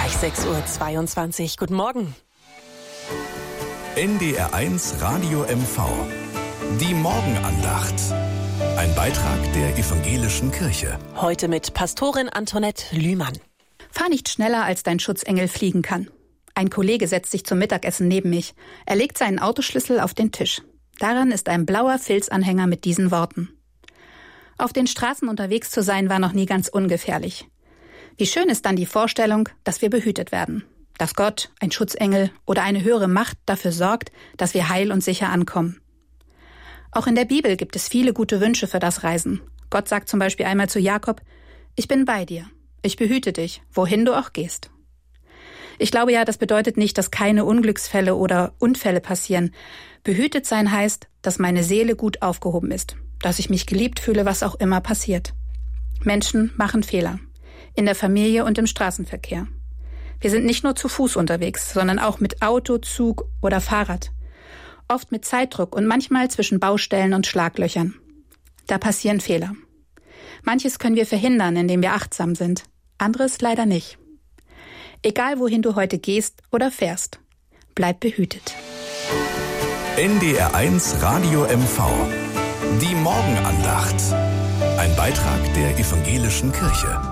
Gleich 6:22 Uhr. Guten Morgen. NDR1 Radio MV. Die Morgenandacht. Ein Beitrag der Evangelischen Kirche. Heute mit Pastorin Antoinette Lühmann. Fahr nicht schneller, als dein Schutzengel fliegen kann. Ein Kollege setzt sich zum Mittagessen neben mich. Er legt seinen Autoschlüssel auf den Tisch. Daran ist ein blauer Filzanhänger mit diesen Worten: Auf den Straßen unterwegs zu sein, war noch nie ganz ungefährlich. Wie schön ist dann die Vorstellung, dass wir behütet werden. Dass Gott, ein Schutzengel oder eine höhere Macht dafür sorgt, dass wir heil und sicher ankommen. Auch in der Bibel gibt es viele gute Wünsche für das Reisen. Gott sagt zum Beispiel einmal zu Jakob: Ich bin bei dir. Ich behüte dich, wohin du auch gehst. Ich glaube ja, das bedeutet nicht, dass keine Unglücksfälle oder Unfälle passieren. Behütet sein heißt, dass meine Seele gut aufgehoben ist, dass ich mich geliebt fühle, was auch immer passiert. Menschen machen Fehler. In der Familie und im Straßenverkehr. Wir sind nicht nur zu Fuß unterwegs, sondern auch mit Auto, Zug oder Fahrrad. Oft mit Zeitdruck und manchmal zwischen Baustellen und Schlaglöchern. Da passieren Fehler. Manches können wir verhindern, indem wir achtsam sind. Anderes leider nicht. Egal wohin du heute gehst oder fährst, bleib behütet. NDR1 Radio MV. Die Morgenandacht. Ein Beitrag der Evangelischen Kirche.